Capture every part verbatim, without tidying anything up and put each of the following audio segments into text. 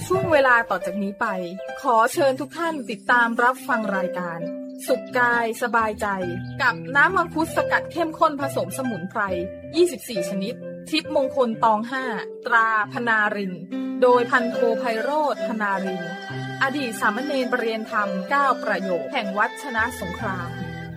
ช่วงเวลาต่อจากนี้ไปขอเชิญทุกท่านติดตามรับฟังรายการสุขกายสบายใจกับน้ำมังคุดสกัดเข้มข้นผสมสมุนไพรยี่สิบสี่ชนิดทิพย์มงคลตองห้าตราพนารินโดยพันโทไพโรจน์พนารินอดีตสามเณรประเรียนธรรมเก้าประโยคแห่งวัดชนะสงคราม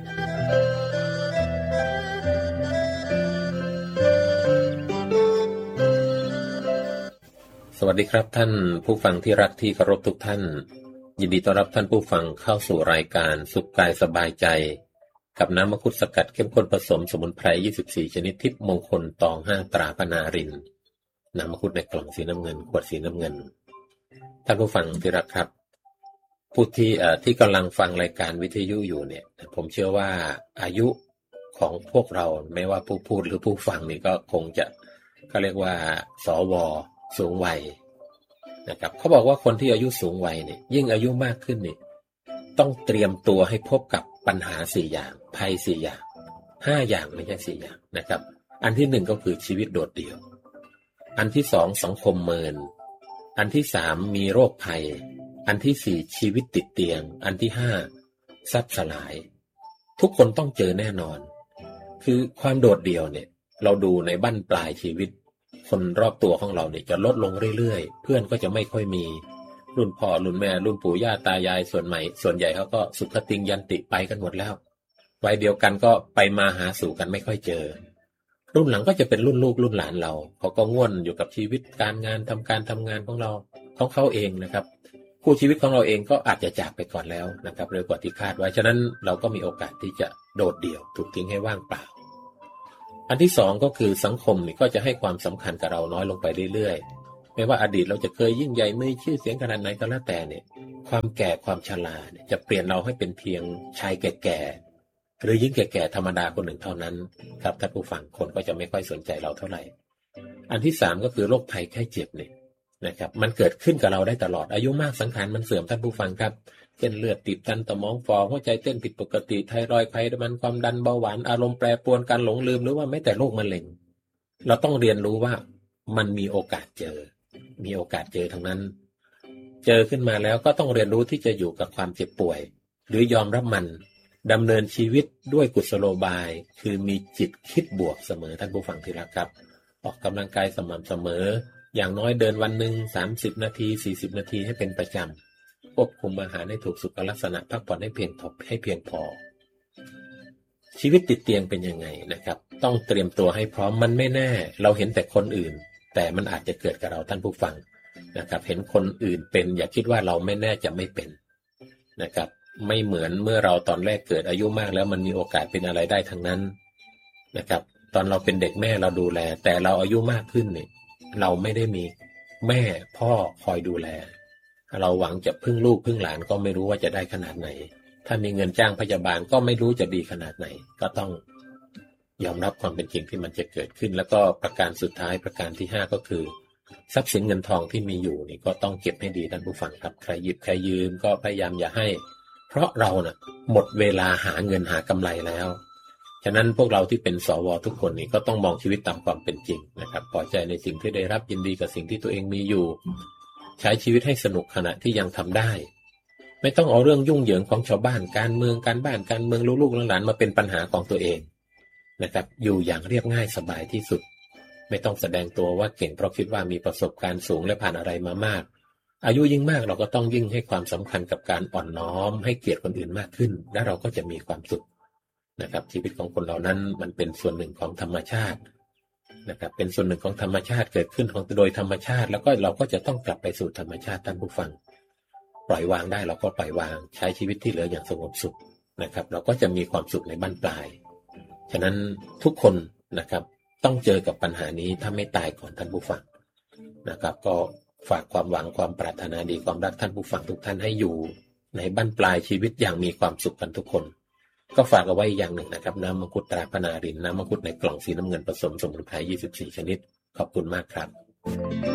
สวัสดีครับท่านผู้ฟังที่รักที่เคารพทุกท่านยินดีต้อนรับท่านผู้ฟังเข้าสู่รายการสุขกายสบายใจกับน้ำมังคุดสกัดเข้มข้นผสมสมุนไพรยี่สิบสี่ชนิดทิพย์มงคลตองห้าตราพนารินน้ำมังคุดในกล่องสีน้ำเงินขวดสีน้ำเงินท่านผู้ฟังที่รักครับผู้ที่เอ่อที่กำลังฟังรายการวิทยุอยู่เนี่ยผมเชื่อว่าอายุของพวกเราไม่ว่าผู้พูดหรือผู้ฟังนี่ก็คงจะเขาเรียกว่าสวสูงวัยนะครับเขาบอกว่าคนที่อายุสูงวัยเนี่ยยิ่งอายุมากขึ้นนี่ต้องเตรียมตัวให้พบกับปัญหาสี่อย่างภัยสี่อย่างห้าอย่างไม่ใช่สี่อย่างนะครับอันที่หนึ่งก็คือชีวิตโดดเดี่ยวอันที่สองสังคมเมินอันที่สามมีโรคภัยอันที่สี่ชีวิตติดเตียงอันที่ห้าทรัพย์สลายทุกคนต้องเจอแน่นอนคือความโดดเดี่ยวเนี่ยเราดูในบั้นปลายชีวิตคนรอบตัวของเราเนี่ยจะลดลงเรื่อยๆเพื่อนก็จะไม่ค่อยมีรุ่นพ่อรุ่นแม่รุ่นปู่ย่าตายายส่วนใหม่ส่วนใหญ่เขาก็สุขติงยันติไปกันหมดแล้ววัยเดียวกันก็ไปมาหาสู่กันไม่ค่อยเจอรุ่นหลังก็จะเป็นรุ่นลูกรุ่นหลานเราเขาก็ง่วนอยู่กับชีวิตการงานทำการทำงานของเราของเขาเองนะครับคู่ชีวิตของเราเองก็อาจจะจากไปก่อนแล้วนะครับเร็วกว่าที่คาดไว้ฉะนั้นเราก็มีโอกาสที่จะโดดเดี่ยวถูกทิ้งให้ว่างเปล่าอันที่สองก็คือสังคมนี่ก็จะให้ความสำคัญกับเราน้อยลงไปเรื่อยๆไม่ว่าอดีตเราจะเคยยิ่งใหญ่มีชื่อเสียงขนาดไหนก็แล้วแต่เนี่ยความแก่ความชราเนี่ยจะเปลี่ยนเราให้เป็นเพียงชายแก่ๆหรือยิ่งแก่ๆธรรมดาคนหนึ่งเท่านั้นครับท่านผู้ฟังคนก็จะไม่ค่อยสนใจเราเท่าไหร่อันที่สามก็คือโรคภัยไข้เจ็บเนี่ยนะครับมันเกิดขึ้นกับเราได้ตลอดอายุมากสังขารมันเสื่อมท่านผู้ฟังครับเส้นเลือดตีบตันสมองฝ่อหัวใจเต้นผิดปกติไทรอยด์ไขมันความดันเบาหวานอารมณ์แปรปรวนการหลงลืมหรือว่าแม้แต่โรคมะเร็งเราต้องเรียนรู้ว่ามันมีโอกาสเจอมีโอกาสเจอทั้งนั้นเจอขึ้นมาแล้วก็ต้องเรียนรู้ที่จะอยู่กับความเจ็บป่วยหรือยอมรับมันดำเนินชีวิตด้วยกุศโลบายคือมีจิตคิดบวกเสมอท่านผู้ฟังที่รักครับออกกำลังกายสม่ำเสมออย่างน้อยเดินวันหนึ่งสามสิบนาทีสี่สิบนาทีให้เป็นประจำควบคุมอาหารให้ถูกสุขลักษณะพักผ่อนให้เพียงพอให้เพียงพอชีวิตติดเตียงเป็นยังไงนะครับต้องเตรียมตัวให้พร้อมมันไม่แน่เราเห็นแต่คนอื่นแต่มันอาจจะเกิดกับเราท่านผู้ฟังนะครับเห็นคนอื่นเป็นอย่าคิดว่าเราไม่แน่จะไม่เป็นนะครับไม่เหมือนเมื่อเราตอนแรกเกิดอายุมากแล้วมันมีโอกาสเป็นอะไรได้ทั้งนั้นนะครับตอนเราเป็นเด็กแม่เราดูแลแต่เราอายุมากขึ้นเนี่ยเราไม่ได้มีแม่พ่อคอยดูแลเราหวังจะพึ่งลูกพึ่งหลานก็ไม่รู้ว่าจะได้ขนาดไหนถ้ามีเงินจ้างพยาบาลก็ไม่รู้จะดีขนาดไหนก็ต้องยอมรับความเป็นจริงที่มันจะเกิดขึ้นแล้วก็ประการสุดท้ายประการที่ห้าก็คือทรัพย์สินเงินทองที่มีอยู่นี่ก็ต้องเก็บให้ดีท่านผู้ฟังครับใครหยิบใครยืมก็พยายามอย่าให้เพราะเราน่ะหมดเวลาหาเงินหากำไรแล้วฉะนั้นพวกเราที่เป็นสวทุกคนนี่ก็ต้องมองชีวิตตามความเป็นจริงนะครับพอใจในสิ่งที่ได้รับยินดีกับสิ่งที่ตัวเองมีอยู่ใช้ชีวิตให้สนุกขณะที่ยังทำได้ไม่ต้องเอาเรื่องยุ่งเหยิงของชาวบ้านการเมืองการบ้านการเมืองลูกๆหลานๆมาเป็นปัญหาของตัวเองนะครับอยู่อย่างเรียบง่ายสบายที่สุดไม่ต้องแสดงตัวว่าเก่งเพราะคิดว่ามีประสบการณ์สูงและผ่านอะไรมามากอายุยิ่งมากเราก็ต้องยิ่งให้ความสำคัญกับการอ่อนน้อมให้เกียรติคนอื่นมากขึ้นและเราก็จะมีความสุขนะครับชีวิตของคนเหล่านั้นมันเป็นส่วนหนึ่งของธรรมชาตินะครับเป็นส่วนหนึ่งของธรรมชาติเกิดขึ้นของโดยธรรมชาติแล้วก็เราก็จะต้องกลับไปสู่ธรรมชาติท่านผู้ฟังปล่อยวางได้เราก็ปล่อยวางใช้ชีวิตที่เหลืออย่างสงบสุขนะครับเราก็จะมีความสุขในบั้นปลายฉะนั้นทุกคนนะครับต้องเจอกับปัญหานี้ถ้าไม่ตายก่อนท่านผู้ฟังนะครับก็ฝากความหวังความปรารถนาดีความรักท่านผู้ฟังทุกท่านให้อยู่ในบั้นปลายชีวิตอย่างมีความสุขกันทุกคนก็ฝากเอาไว้อย่างหนึ่งนะครับน้ำมังคุดตราพนารินน้ำมังคุดในกล่องสีน้ำเงินผสมสมุนไพรยี่สิบสี่ชนิดขอบคุณมากครับ